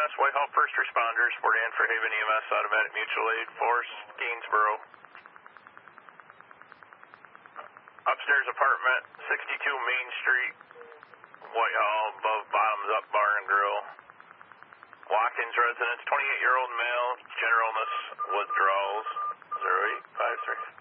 EMS, Whitehall First Responders, Fort Anne for Haven EMS, Automatic Mutual Aid, Force, Gainsboro. Upstairs apartment, 62 Main Street, Whitehall, above Bottoms Up Bar and Grill. Watkins residence, 28-year-old male, general illness, withdrawals, 0853.